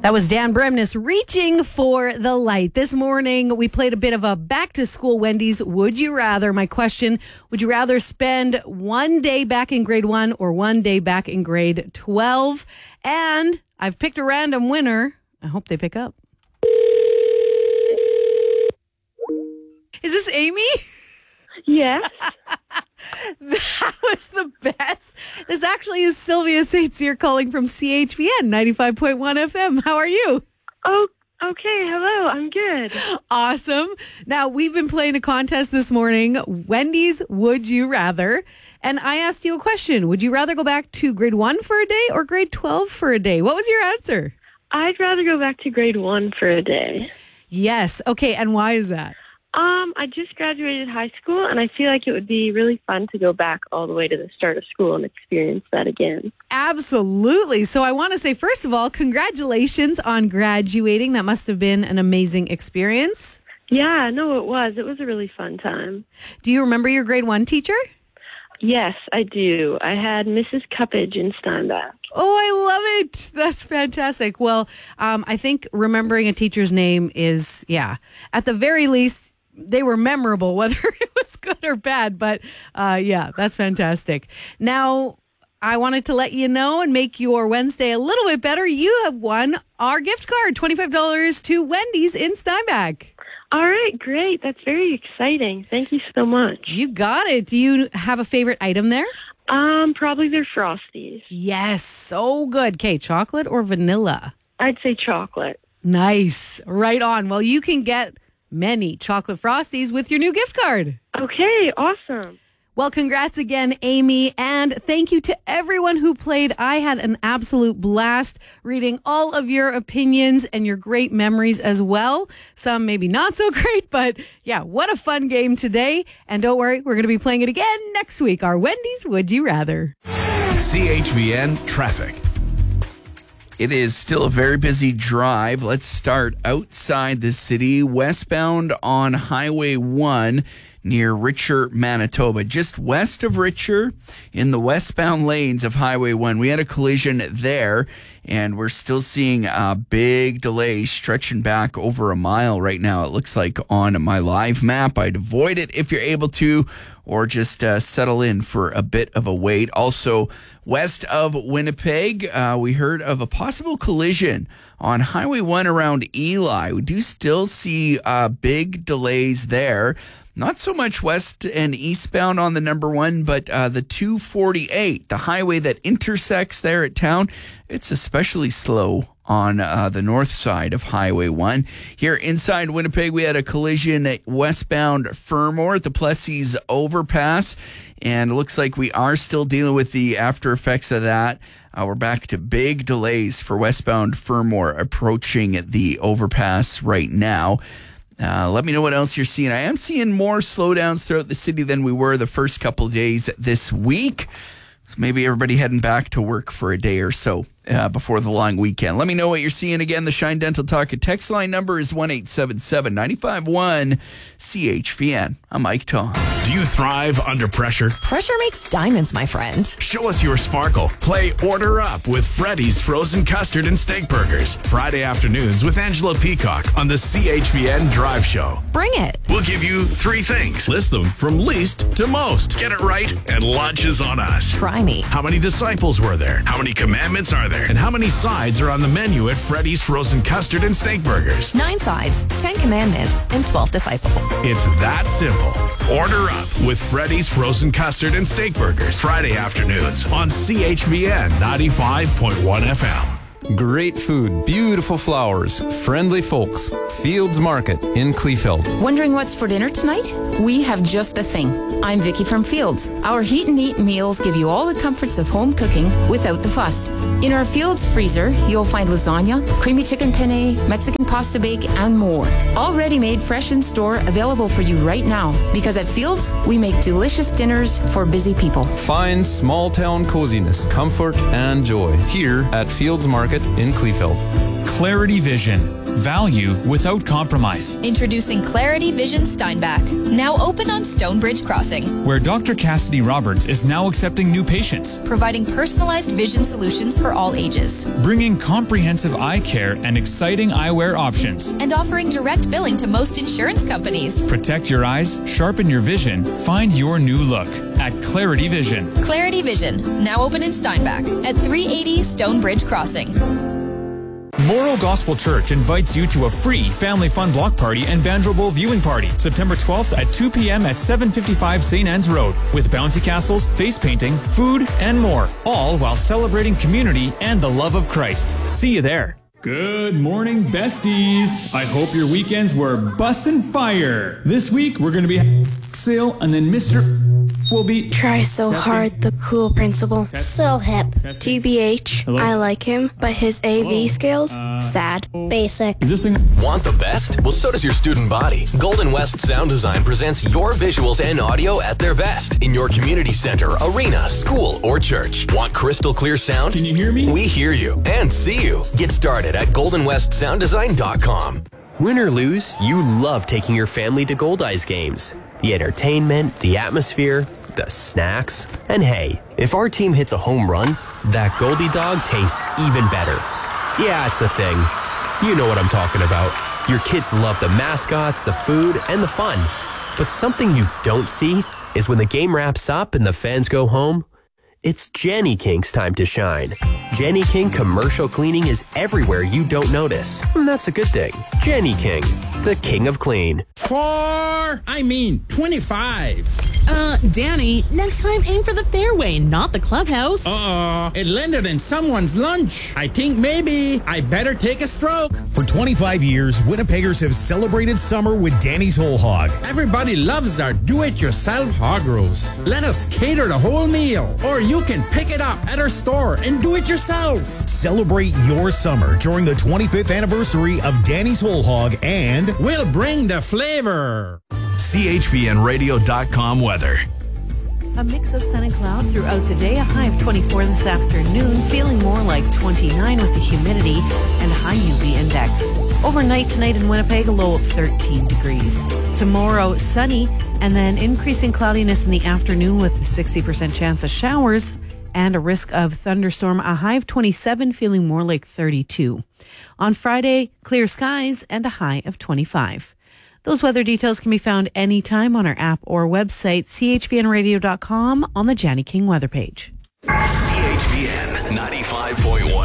That was Dan Bremnes, Reaching for the Light. This morning, we played a bit of a back-to-school Wendy's Would You Rather. My question, would you rather spend one day back in grade 1 or one day back in grade 12? And I've picked a random winner. I hope they pick up. Is this Amy? Yes. That was the best. This actually is Sylvia Sates here calling from CHVN 95.1 FM. How are you? Oh, okay. Hello. I'm good. Awesome. Now, we've been playing a contest this morning, Wendy's Would You Rather? And I asked you a question. Would you rather go back to grade 1 for a day or grade 12 for a day? What was your answer? I'd rather go back to grade 1 for a day. Yes. Okay. And why is that? I just graduated high school, and I feel like it would be really fun to go back all the way to the start of school and experience that again. Absolutely. So I want to say, first of all, congratulations on graduating. That must have been an amazing experience. Yeah, no, it was. It was a really fun time. Do you remember your grade 1 teacher? Yes, I do. I had Mrs. Cuppage in Steinbach. Oh, I love it. That's fantastic. Well, I think remembering a teacher's name is, at the very least, they were memorable, whether it was good or bad. But that's fantastic. Now, I wanted to let you know and make your Wednesday a little bit better. You have won our gift card, $25 to Wendy's in Steinbach. All right, great. That's very exciting. Thank you so much. You got it. Do you have a favorite item there? Probably their Frosties. Yes, so good. Okay, chocolate or vanilla? I'd say chocolate. Nice. Right on. Well, you can get many chocolate Frosties with your new gift card. Okay, awesome. Well, congrats again, Amy, and thank you to everyone who played. I had an absolute blast reading all of your opinions and your great memories as well. Some maybe not so great, but what a fun game today. And don't worry, we're going to be playing it again next week. Our Wendy's Would You Rather? CHVN Traffic. It is still a very busy drive. Let's start outside the city, westbound on Highway 1 near Richer, Manitoba. Just west of Richer in the westbound lanes of Highway 1. We had a collision there, and we're still seeing a big delay stretching back over a mile right now. It looks like on my live map. I'd avoid it if you're able to, or just settle in for a bit of a wait. Also, west of Winnipeg, we heard of a possible collision on Highway 1 around Eli. We do still see big delays there. Not so much west and eastbound on the number 1, but the 248, the highway that intersects there at town, it's especially slow on the north side of Highway 1. Here inside Winnipeg, we had a collision at westbound Fermor at the Plessis overpass, and it looks like we are still dealing with the after effects of that. We're back to big delays for westbound Fermor approaching the overpass right now. Let me know what else you're seeing. I am seeing more slowdowns throughout the city than we were the first couple of days this week. So maybe everybody heading back to work for a day or so before the long weekend. Let me know what you're seeing. Again, the Shine Dental Talk text line number is 1-877-951-CHVN. I'm Mike Tom. Do you thrive under pressure? Pressure makes diamonds, my friend. Show us your sparkle. Play Order Up with Freddy's Frozen Custard and Steak Burgers. Friday afternoons with Angela Peacock on the CHVN Drive Show. Bring it. We'll give you 3 things. List them from least to most. Get it right, and lunch is on us. Try me. How many disciples were there? How many commandments are there? And how many sides are on the menu at Freddy's Frozen Custard and Steak Burgers? 9 sides, 10 commandments, and 12 disciples. It's that simple. Order up with Freddy's Frozen Custard and Steak Burgers. Friday afternoons on CHVN 95.1 FM. Great food, beautiful flowers, friendly folks. Fields Market in Kleefeld. Wondering what's for dinner tonight? We have just the thing. I'm Vicky from Fields. Our heat and eat meals give you all the comforts of home cooking without the fuss. In our Fields freezer, you'll find lasagna, creamy chicken penne, Mexican pasta bake, and more. All ready-made, fresh in store, available for you right now. Because at Fields, we make delicious dinners for busy people. Find small-town coziness, comfort, and joy here at Fields Market in Kleefeld. Clarity Vision. value without compromise. Introducing Clarity Vision Steinbach, now open on Stonebridge Crossing, where Dr. Cassidy Roberts is now accepting new patients, providing personalized vision solutions for all ages, bringing comprehensive eye care and exciting eyewear options, and offering direct billing to most insurance companies. Protect your eyes, sharpen your vision, find your new look at Clarity Vision. Clarity Vision, now open in Steinbach at 380 Stonebridge Crossing. Morrow Gospel Church invites you to a free family fun block party and Banjo Bowl viewing party, September 12th at 2 p.m. at 755 St. Anne's Road, with bouncy castles, face painting, food, and more, all while celebrating community and the love of Christ. See you there. Good morning, besties. I hope your weekends were bussin' fire. This week, we're going to be sale, and then Mr. will be... Try so hard, the cool principal. So hip. TBH, Hello? I like him, but his AV skills, sad. Basic. Is this thing... Want the best? Well, so does your student body. Golden West Sound Design presents your visuals and audio at their best in your community center, arena, school, or church. Want crystal clear sound? Can you hear me? We hear you and see you. Get started at goldenwestsounddesign.com. Win or lose, you love taking your family to Goldize games. The entertainment, the atmosphere, the snacks. And hey, if our team hits a home run, that Goldie dog tastes even better. Yeah, it's a thing. You know what I'm talking about. Your kids love the mascots, the food, and the fun. But something you don't see is when the game wraps up and the fans go home, it's Jenny King's time to shine. Jenny King commercial cleaning is everywhere you don't notice. And that's a good thing. Jenny King, the king of clean. 25. Danny, next time aim for the fairway, not the clubhouse. It landed in someone's lunch. I think maybe I better take a stroke. For 25 years, Winnipeggers have celebrated summer with Danny's Whole Hog. Everybody loves our do-it-yourself hog roast. Let us cater the whole meal, or you can pick it up at our store and do it yourself. Celebrate your summer during the 25th anniversary of Danny's Whole Hog, and we'll bring the flavor. CHVNradio.com weather. A mix of sun and cloud throughout the day, a high of 24 this afternoon, feeling more like 29 with the humidity and high UV index. Overnight tonight in Winnipeg, a low of 13 degrees. Tomorrow, sunny, and then increasing cloudiness in the afternoon with a 60% chance of showers and a risk of thunderstorm, a high of 27, feeling more like 32. On Friday, clear skies and a high of 25. Those weather details can be found anytime on our app or website, chvnradio.com, on the Janny King weather page.